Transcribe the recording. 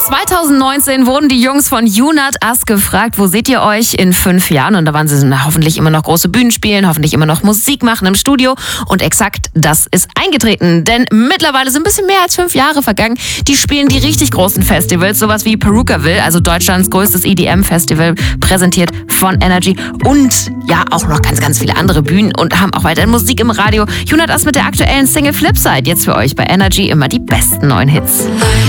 2019 wurden die Jungs von Junat As gefragt, wo seht ihr euch in 5 Jahren? Und da waren sie hoffentlich immer noch große Bühnen spielen, hoffentlich immer noch Musik machen im Studio. Und exakt das ist eingetreten, denn mittlerweile sind ein bisschen mehr als 5 Jahre vergangen. Die spielen die richtig großen Festivals, sowas wie Perukaville, also Deutschlands größtes EDM-Festival, präsentiert von Energy. Und ja, auch noch ganz, ganz viele andere Bühnen und haben auch weiterhin Musik im Radio. Junat As mit der aktuellen Single Flipside, jetzt für euch bei Energy immer die besten neuen Hits.